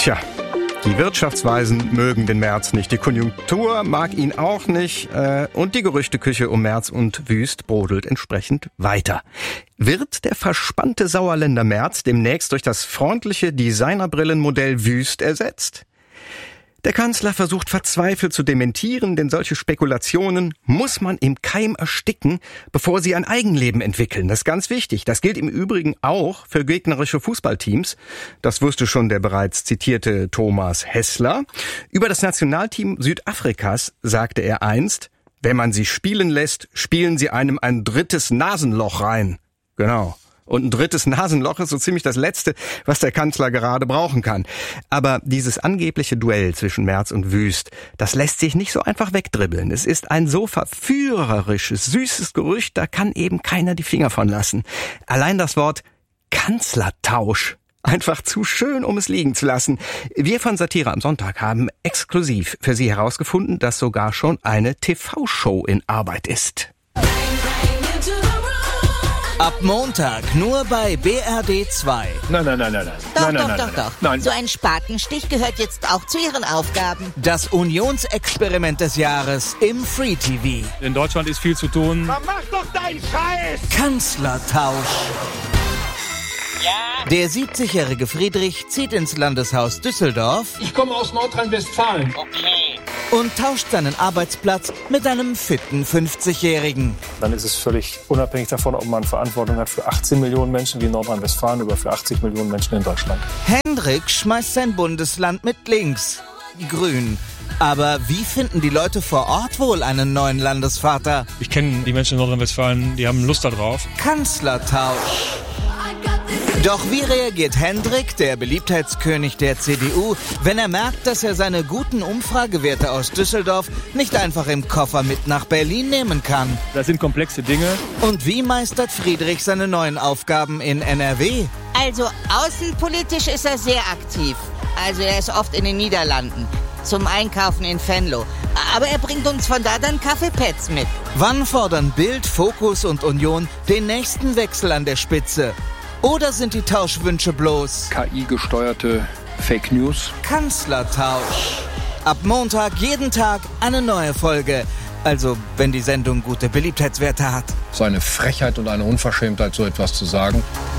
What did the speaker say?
Tja, die Wirtschaftsweisen mögen den Merz nicht, die Konjunktur mag ihn auch nicht und die Gerüchteküche um Merz und Wüst brodelt entsprechend weiter. Wird der verspannte Sauerländer Merz demnächst durch das freundliche Designerbrillenmodell Wüst ersetzt? Der Kanzler versucht verzweifelt zu dementieren, denn solche Spekulationen muss man im Keim ersticken, bevor sie ein Eigenleben entwickeln. Das ist ganz wichtig. Das gilt im Übrigen auch für gegnerische Fußballteams. Das wusste schon der bereits zitierte Thomas Hessler. Über das Nationalteam Südafrikas sagte er einst: Wenn man sie spielen lässt, spielen sie einem ein drittes Nasenloch rein. Genau. Und ein drittes Nasenloch ist so ziemlich das Letzte, was der Kanzler gerade brauchen kann. Aber dieses angebliche Duell zwischen Merz und Wüst, das lässt sich nicht so einfach wegdribbeln. Es ist ein so verführerisches, süßes Gerücht, da kann eben keiner die Finger von lassen. Allein das Wort Kanzlertausch. Einfach zu schön, um es liegen zu lassen. Wir von Satire am Sonntag haben exklusiv für Sie herausgefunden, dass sogar schon eine TV-Show in Arbeit ist. Ab Montag nur bei BRD 2. Doch. So ein Spatenstich gehört jetzt auch zu Ihren Aufgaben. Das Unionsexperiment des Jahres im Free TV. In Deutschland ist viel zu tun. Mach doch deinen Scheiß! Kanzlertausch. Ja? Der 70-jährige Friedrich zieht ins Landeshaus Düsseldorf. Ich komme aus Nordrhein-Westfalen. Okay. Und tauscht seinen Arbeitsplatz mit einem fitten 50-Jährigen. Dann ist es völlig unabhängig davon, ob man Verantwortung hat für 18 Millionen Menschen wie in Nordrhein-Westfalen oder für 80 Millionen Menschen in Deutschland. Hendrik schmeißt sein Bundesland mit links. Grün. Aber wie finden die Leute vor Ort wohl einen neuen Landesvater? Ich kenne die Menschen in Nordrhein-Westfalen, die haben Lust darauf. Kanzlertausch. Doch wie reagiert Hendrik, der Beliebtheitskönig der CDU, wenn er merkt, dass er seine guten Umfragewerte aus Düsseldorf nicht einfach im Koffer mit nach Berlin nehmen kann? Das sind komplexe Dinge. Und wie meistert Friedrich seine neuen Aufgaben in NRW? Also außenpolitisch ist er sehr aktiv. Also er ist oft in den Niederlanden. Zum Einkaufen in Venlo. Aber er bringt uns von da dann Kaffeepads mit. Wann fordern Bild, Fokus und Union den nächsten Wechsel an der Spitze? Oder sind die Tauschwünsche bloß KI-gesteuerte Fake News? Kanzlertausch. Ab Montag jeden Tag eine neue Folge. Also, wenn die Sendung gute Beliebtheitswerte hat. So eine Frechheit und eine Unverschämtheit, so etwas zu sagen.